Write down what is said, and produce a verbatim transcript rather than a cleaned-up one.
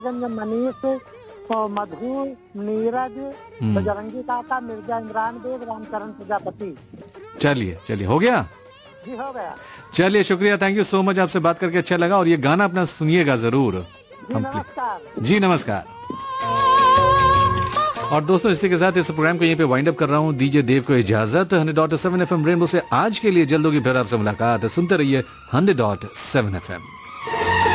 मनीष, तो मधु, नीरज, बजरंगी काका, मिर्जा इमरान बेग, रामचरण प्रजापति। चलिए चलिए, हो गया जी, हो गया। चलिए, शुक्रिया, थैंक यू सो मच, आपसे बात करके अच्छा लगा। और ये गाना अपना सुनिएगा जरूर। जी नमस्कार। जी नमस्कार। और दोस्तों, इसी के साथ इस प्रोग्राम को यहीं पे वाइंड अप कर रहा हूँ। दीजिए देव को इजाजत। Hundred dot seven F M rainbow से आज के लिए जल्द होगी फिर आपसे मुलाकात। सुनते रहिए hundred dot seven F M.